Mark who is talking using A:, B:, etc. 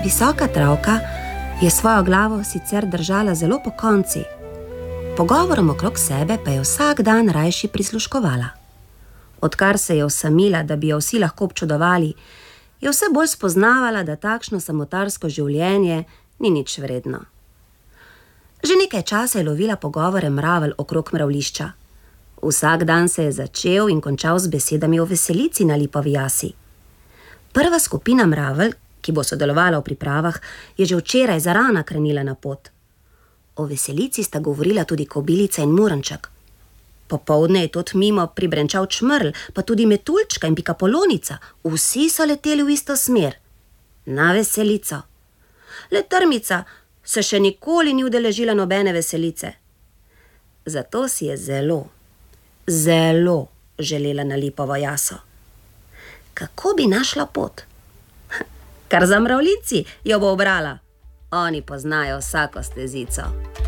A: Visoka travka je svojo glavo sicer držala zelo pokonci, pogovorom okrog sebe pa je vsak dan rajši prisluškovala. Odkar se je osamila, da bi jo vsi lahko občudovali, je vse bolj spoznavala, da takšno samotarsko življenje ni nič vredno. Že nekaj časa je lovila pogovore mravelj okrog mravljišča. Vsak dan se je začel in končal z besedami o veselici na lipovi jasi. Prva skupina mravelj, ki bo sodelovala v pripravah, je že včeraj zarana krenila na pot. O veselici sta govorila tudi kobilica in muranček. Popoldne je tot mimo pribrenčal čmrl, pa tudi metuljčka in pikapolonica. Vsi so leteli v isto smer. Na veselico. Le trmica se še nikoli ni udeležila nobene veselice. Zato si je zelo želela na lipovo jaso. Kako bi našla pot? Kar za mravljici jo bo ubrala. Oni poznajo vsako stezico.